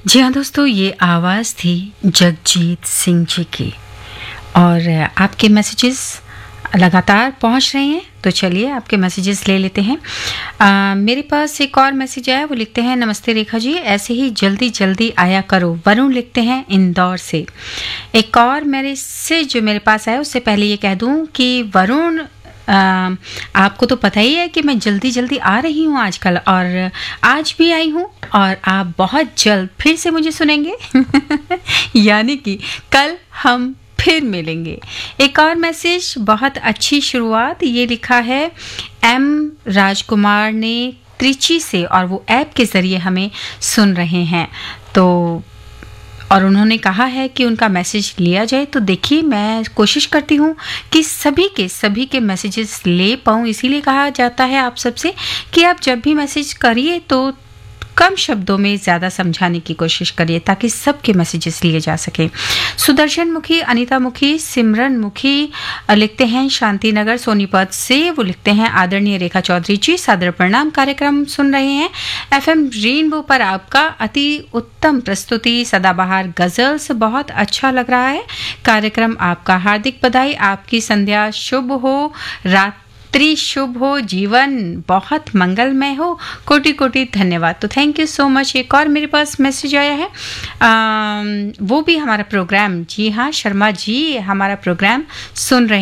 जी हाँ दोस्तों, ये आवाज़ थी जगजीत सिंह जी की और आपके मैसेजेस लगातार पहुंच रहे हैं। तो चलिए आपके मैसेजेस ले लेते हैं। मेरे पास एक और मैसेज आया, वो लिखते हैं नमस्ते रेखा जी, ऐसे ही जल्दी जल्दी आया करो। वरुण लिखते हैं इंदौर से। एक और मैसेज जो मेरे पास आया, उससे पहले ये कह दूं कि वरुण आपको तो पता ही है कि मैं जल्दी जल्दी आ रही हूँ आजकल, और आज भी आई हूँ और आप बहुत जल्द फिर से मुझे सुनेंगे यानी कि कल हम फिर मिलेंगे। एक और मैसेज, बहुत अच्छी शुरुआत, ये लिखा है एम राजकुमार ने त्रिची से, और वो ऐप के ज़रिए हमें सुन रहे हैं। तो और उन्होंने कहा है कि उनका मैसेज लिया जाए। तो देखिए, मैं कोशिश करती हूँ कि सभी के मैसेजेस ले पाऊँ। इसीलिए कहा जाता है आप सबसे कि आप जब भी मैसेज करिए तो कम शब्दों में ज़्यादा समझाने की कोशिश करिए, ताकि सबके मैसेजेस लिए जा सके। सुदर्शन मुखी, अनीता मुखी, सिमरन मुखी लिखते हैं शांतिनगर सोनीपत से। वो लिखते हैं आदरणीय रेखा चौधरी जी, सादर प्रणाम, कार्यक्रम सुन रहे हैं एफएम रेनबो पर। आपका अति उत्तम प्रस्तुति, सदाबहार गजल्स बहुत अच्छा लग रहा है कार्यक्रम। आपका हार्दिक बधाई, आपकी संध्या शुभ हो, रात शुभ हो, जीवन बहुत मंगलमय हो, कोटि कोटि धन्यवाद। तो थैंक यू सो मच। एक और मेरे पास मैसेज आया है, वो भी हमारा प्रोग्राम, जी हाँ शर्मा जी हमारा प्रोग्राम सुन रहे